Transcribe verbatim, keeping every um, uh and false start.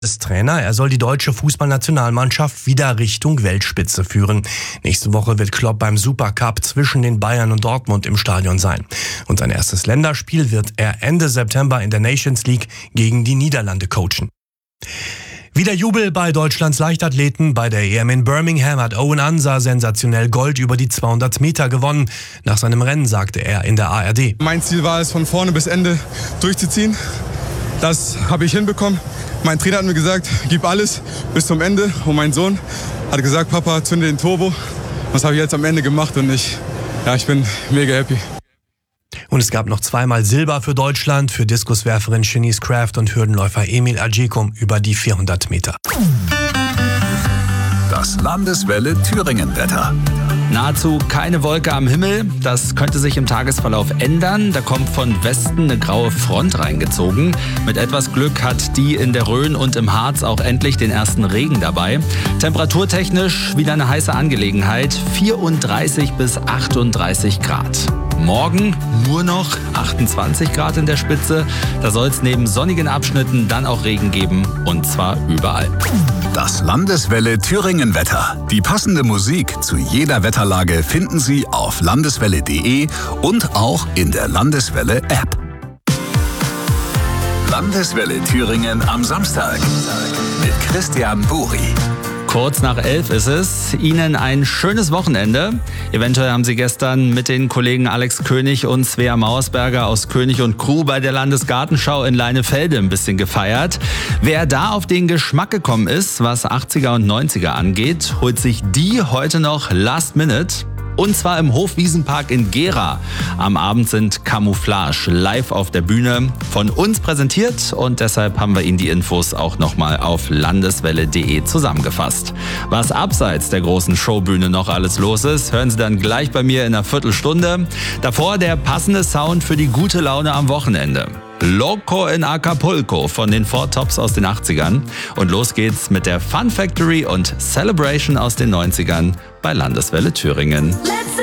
Ist Trainer, er soll die deutsche Fußballnationalmannschaft wieder Richtung Weltspitze führen. Nächste Woche wird Klopp beim Supercup zwischen den Bayern und Dortmund im Stadion sein. Und sein erstes Länderspiel wird er Ende September in der Nations League gegen die Niederlande coachen. Wieder Jubel bei Deutschlands Leichtathleten. Bei der E M in Birmingham hat Owen Ansah sensationell Gold über die zweihundert Meter gewonnen. Nach seinem Rennen sagte er in der A R D: Mein Ziel war es, von vorne bis Ende durchzuziehen. Das habe ich hinbekommen. Mein Trainer hat mir gesagt, gib alles bis zum Ende. Und mein Sohn hat gesagt, Papa, zünde den Turbo. Das habe ich jetzt am Ende gemacht und ich, ja, ich bin mega happy. Und es gab noch zweimal Silber für Deutschland, für Diskuswerferin Shanice Kraft und Hürdenläufer Emil Ajekum über die vierhundert Meter. Das Landeswelle Thüringen-Wetter. Nahezu keine Wolke am Himmel. Das könnte sich im Tagesverlauf ändern. Da kommt von Westen eine graue Front reingezogen. Mit etwas Glück hat die in der Rhön und im Harz auch endlich den ersten Regen dabei. Temperaturtechnisch wieder eine heiße Angelegenheit. vierunddreißig bis achtunddreißig Grad. Morgen nur noch achtundzwanzig Grad in der Spitze. Da soll es neben sonnigen Abschnitten dann auch Regen geben. Und zwar überall. Das Landeswelle Thüringen-Wetter. Die passende Musik zu jeder Wetterlage finden Sie auf landeswelle punkt de und auch in der Landeswelle-App. Landeswelle Thüringen am Samstag mit Christian Buri. Kurz nach elf ist es. Ihnen ein schönes Wochenende. Eventuell haben Sie gestern mit den Kollegen Alex König und Svea Mauersberger aus König und Crew bei der Landesgartenschau in Leinefelde ein bisschen gefeiert. Wer da auf den Geschmack gekommen ist, was achtziger und neunziger angeht, holt sich die heute noch last minute. Und zwar im Hofwiesenpark in Gera. Am Abend sind Camouflage live auf der Bühne von uns präsentiert und deshalb haben wir Ihnen die Infos auch nochmal auf landeswelle punkt de zusammengefasst. Was abseits der großen Showbühne noch alles los ist, hören Sie dann gleich bei mir in einer Viertelstunde. Davor der passende Sound für die gute Laune am Wochenende. Loco in Acapulco von den Four Tops aus den achtzigern. Und los geht's mit der Fun Factory und Celebration aus den neunzigern bei Landeswelle Thüringen.